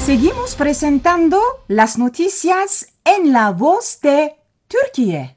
Seguimos presentando las noticias en la voz de Turquía.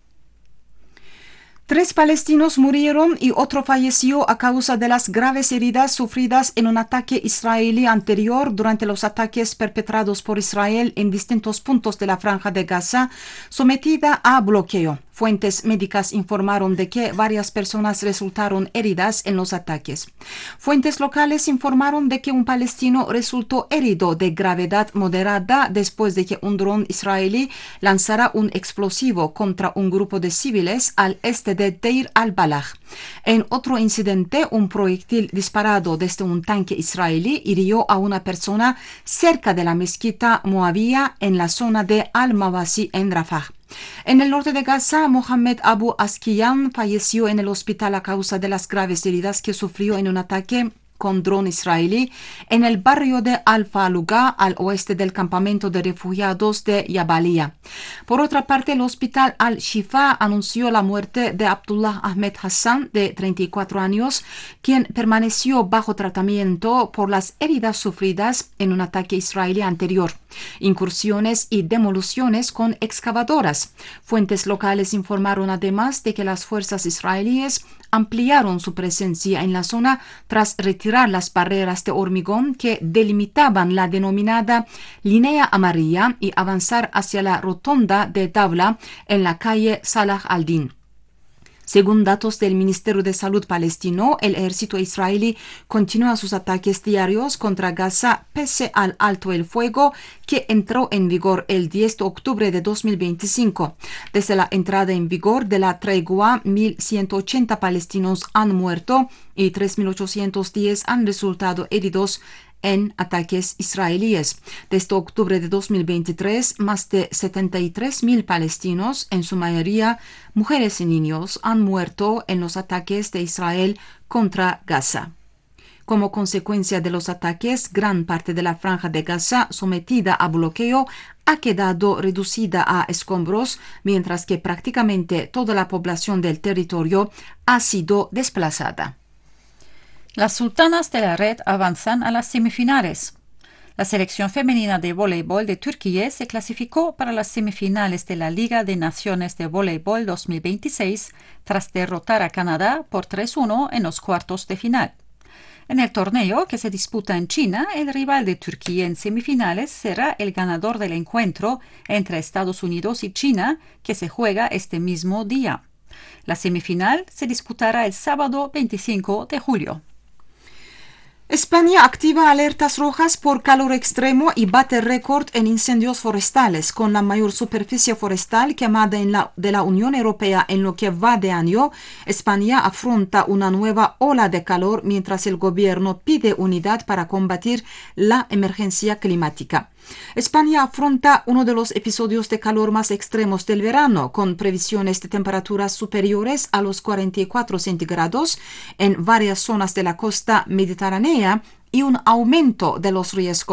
3 palestinos murieron y otro falleció a causa de las graves heridas sufridas en un ataque israelí anterior durante los ataques perpetrados por Israel en distintos puntos de la Franja de Gaza, sometida a bloqueo. Fuentes médicas informaron de que varias personas resultaron heridas en los ataques. Fuentes locales informaron de que un palestino resultó herido de gravedad moderada después de que un dron israelí lanzara un explosivo contra un grupo de civiles al este de Deir al-Balah. En otro incidente, un proyectil disparado desde un tanque israelí hirió a una persona cerca de la mezquita Moavía en la zona de Al-Mawasi en Rafah. En el norte de Gaza, Mohamed Abu Askiyan falleció en el hospital a causa de las graves heridas que sufrió en un ataque con dron israelí en el barrio de Al-Faluga, al oeste del campamento de refugiados de Jabalia. Por otra parte, el hospital Al-Shifa anunció la muerte de Abdullah Ahmed Hassan, de 34 años, quien permaneció bajo tratamiento por las heridas sufridas en un ataque israelí anterior, incursiones y demoliciones con excavadoras. Fuentes locales informaron además de que las fuerzas israelíes ampliaron su presencia en la zona tras retirar las barreras de hormigón que delimitaban la denominada línea amarilla y avanzar hacia la rotonda de Dawla en la calle Salah al-Din. Según datos del Ministerio de Salud palestino, el ejército israelí continúa sus ataques diarios contra Gaza pese al alto el fuego que entró en vigor el 10 de octubre de 2025. Desde la entrada en vigor de la tregua, 1.180 palestinos han muerto y 3.810 han resultado heridos en ataques israelíes. Desde octubre de 2023, más de 73.000 palestinos, en su mayoría mujeres y niños, han muerto en los ataques de Israel contra Gaza. Como consecuencia de los ataques, gran parte de la Franja de Gaza, sometida a bloqueo, ha quedado reducida a escombros, mientras que prácticamente toda la población del territorio ha sido desplazada. Las sultanas de la red avanzan a las semifinales. La selección femenina de voleibol de Turquía se clasificó para las semifinales de la Liga de Naciones de Voleibol 2026 tras derrotar a Canadá por 3-1 en los cuartos de final. En el torneo que se disputa en China, el rival de Turquía en semifinales será el ganador del encuentro entre Estados Unidos y China, que se juega este mismo día. La semifinal se disputará el sábado 25 de julio. España activa alertas rojas por calor extremo y bate récord en incendios forestales, con la mayor superficie forestal quemada de la Unión Europea en lo que va de año. España afronta una nueva ola de calor mientras el gobierno pide unidad para combatir la emergencia climática. España afronta uno de los episodios de calor más extremos del verano, con previsiones de temperaturas superiores a los 44 centígrados en varias zonas de la costa mediterránea y un aumento de los riesgos